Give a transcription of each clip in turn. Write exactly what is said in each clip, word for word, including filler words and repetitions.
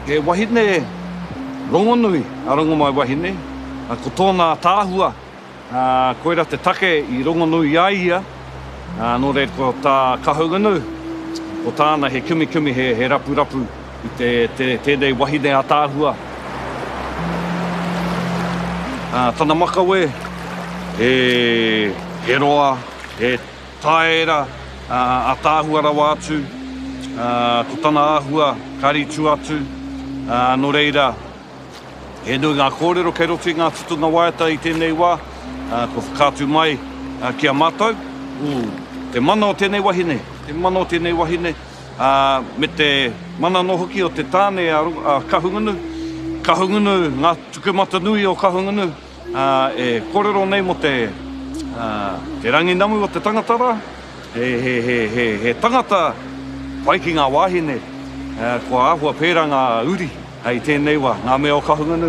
He wahine rongonui, a rongomai wahine. Uh, ko tōna tāhua, uh, koera te take i rongonui ai ia. Uh, nō reira ko tā kahungunu, ko tāna he kumi kumi, he, he rapu rapu i te, te, tēnei wahine a tāhua. Uh, tana makawe, he, he roa, he taera uh, a tāhua rawa atu, uh, ko tana āhua karitu atu, uh, nō reira, he nui ngā kōrero kei roti ngā tutuna waiata i tēnei wā, uh, ko whakātu mai uh, ki a mātou. Uh, te mana o tēnei wahine, te mana o tēnei wahine, uh, me te mana no hoki o te tāne a, a kahungunu, kahungunu, ngā tukumata nui o kahungunu, uh, e kōrero nei mo te, uh, te rangi namu o te tangatara, he, he, he, he, he tangata pai ki ngā wahine, uh, kua āhua pērā ngā uri, hei tēnei wā, ngā mea o kahungunu.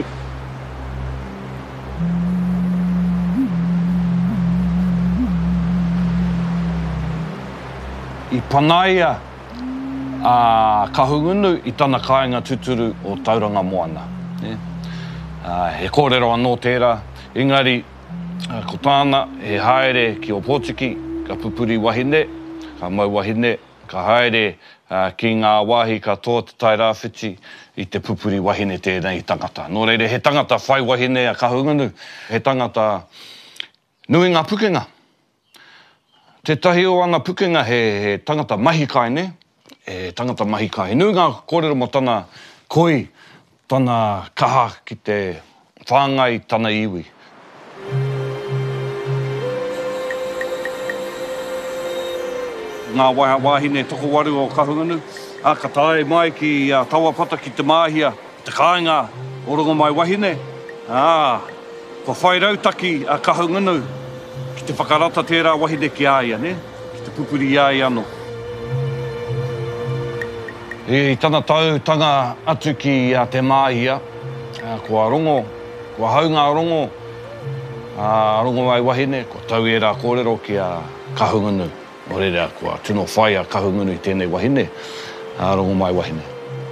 I panaia a kahungunu i tana kāinga tuturu o Tauranga Moana. Ne? Uh, he kōrero anō tērā, engari uh, ko tāna he haere ki o Pōtiki, ka pupuri wahine, ka mau wahine, ka haere uh, ki ngā wāhi katoa te tai rāwhiti i te pupuri wahine tēnei tangata. Nō reire, he tangata whai wahine a kahungunu, he tangata nui ngā pukenga. Te tahi o ana pukenga he, he tangata mahikai, ne? E tangata mahikai. Nui ngā kōrero mo tana koi, tana kaha ki te whāngai tana iwi. Ngā wahine toko waru o kahungunu, a ka tae mai ki uh, tawapata ki te māhia, te kāinga o Rongomai wahine. Ah, ko whai rautaki a kahungunu, ki te whakarata tērā wahine ki aia, ne? Ki te pupuri ai anō. I tana tau tanga atu ki a te māhia, uh, kua rongo, kua haunga rongo, a Rongomai wahine, ko tau e rā kōrero ki a kahungunu. O reira, kua tuno whai a kahungunu i tēnei wahine, a Rongomai wahine.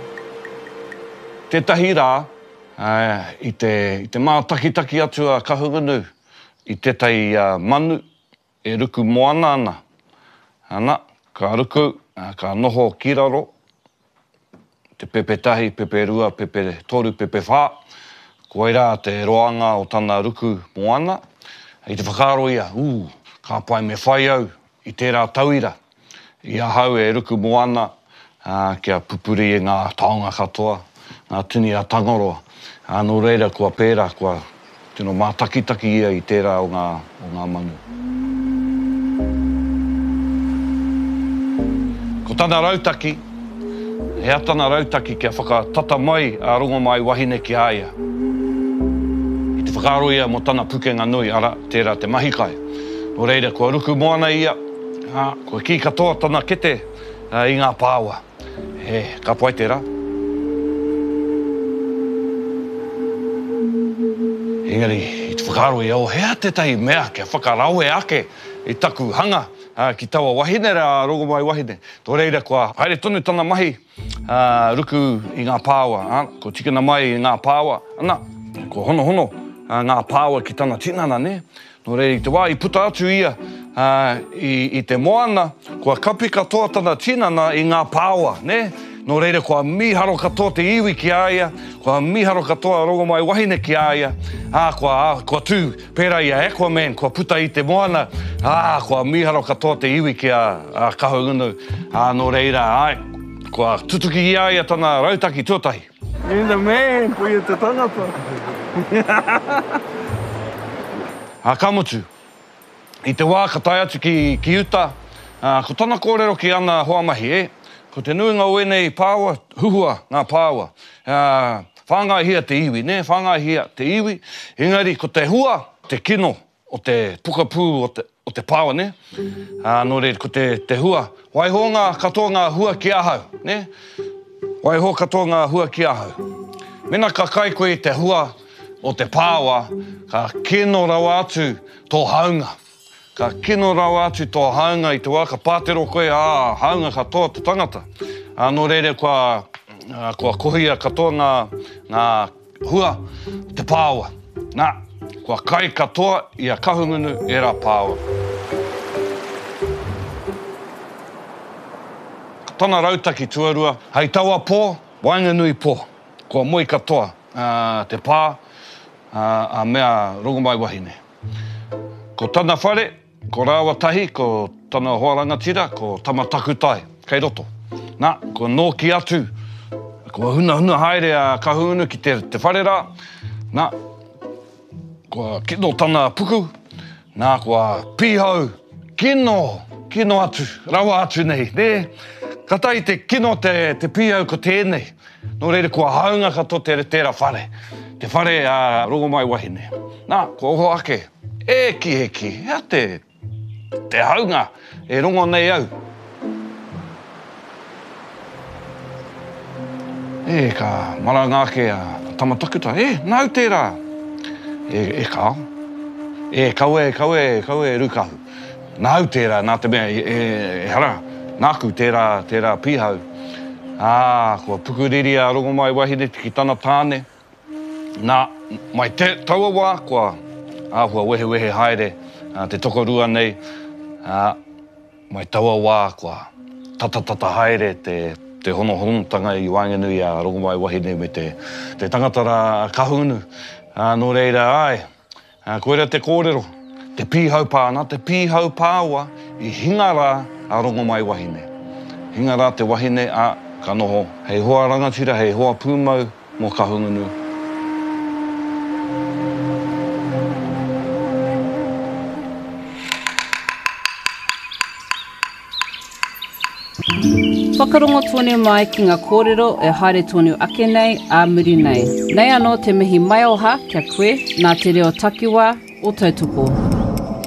Tētahi rā, uh, i te, i te mātakitaki atu a kahungunu, i tētai uh, manu e ruku moana ana. Ana, ka ruku, uh, ka noho kiraro, te pepe tahi, pepe rua, pepe toru, pepe whā. Ko eira te roanga o tana ruku moana. I te whakaro ia, uu, ka pai me whai au i tērā tauira. I ahau e ruku moana, uh, kia pupuri e ngā taonga katoa, ngā tuni a tangoroa. Anō reira kua pērā, kua tino mātakitaki ia i tērā o ngā, o ngā manu. Ko tana rautaki, he atana rautaki kia whakatata mai a Rongomai wahine ki aia. I te whakaro ia mo tana pukenga nui, ara, tērā te mahikai. O reira, kua ruku moana ia, ha, kua ki katoa tana kete uh, i ngā pāua. He, ka pai tērā. Engari, i te whakaro ia, o hea te tai mea kia whakaraue ake i taku hanga uh, ki taua wahine rā Rongomai wahine. Tō reira, kua haere tonu tana mahi uh, ruku i ngā pāua. Uh, ko tikana mai i ngā pāua. Ana, ko hono hono uh, ngā pāua ki tana tinana, ne? Nō reira, i te wā, i puta atu ia uh, i, i te moana, kua kapi katoa tana tinana i ngā pāua, ne? Nō reira, kua miharo katoa te iwi ki aia, kua miharo katoa Rongomai wahine ki aia, ah, kua, ah, kua tū, pērā i a Aquaman, kua puta i te moana, ah, kua miharo katoa te iwi ki a, a kahungunu, ah, nō reira, ai, kua tutuki i aia tana rautaki tuatahi. You're the man, puia te tangata. A kamutu, i te wā ka tai atu ki, ki uta, uh, ko tana kōrero ki ana hoa mahi, e? Ko te nuinga uenei pāua, huhua ngā pāua. Uh, whāngai hia te iwi, ne? Whāngai hia te iwi. Engari, ko te hua, te kino o te pukapū o te, o te pāua, ne? Uh, nō reira, ko te, te hua. Waiho ngā katoa ngā hua ki ahau, ne? Waiho katoa ngā hua ki ahau. Mena ka kai koe te hua o te pāua, ka kino rawa atu tō haunga. Ka kino rawa atu tō haunga i te wā, ka pātero koe, ā, haunga katoa te tangata. Nō reire, kua uh, kua kohia katoa ngā, ngā hua te pāua. Nā, kua kai katoa i a kahungunu e rā pāua. Tana rautaki tuarua, hei taua pō, wainganui pō. Kua moi katoa uh, te pā uh, a mea rogomai wahine. Ko tana whare, ko rāwa tahi, ko tana hoarangatira, ko tamataku tai, kei roto. Nā, ko nōki atu, ko huna huna haere a kahungunu ki te, te whare rā. Nā, ko kino tana puku. Nā, ko pīhau, kino, kino atu, rawa atu nei, ne? Katai te kino te, te pīhau ko tēnei. Nō reire kua haunga kato te tērā whare. Te whare a rogomai wahine. Nā, ko oho ake, eki eki, hea te, te haunga e rongo nei au. E ka marangāke a tamatakuta, e, nau tērā. E, e kao. E, kaue, kaue, kaue rukahu. Nau tērā, nā te mea, e, e, e hara. Nāku tērā, tērā pīhau. Ā, kua pukuriri a rogomai wahine ki tana tāne. Nā, mai te taua wā, kua āhua wehe wehe haere, a, te tokorua nei. Ā, mai taua wā, kua tata tata haere, te, te hono honotanga i Wainganui a rogomai wahine me te, te tangatara kahungunu. Ā, nō reira ai, a, koera te kōrero, te pīhau pāna, te pīhau pāua i hingara a rogomai wahine. Hingara te wahine a ka noho, hei hoa rangatira, hei hoa pūmau mō kahungunu. Whakarongo tōne mai ki ngā kōrero e haere tōne ake nei, a muri nei. Nei anō te mihi mai oha kia koe, nā te reo takiwā o tautoko.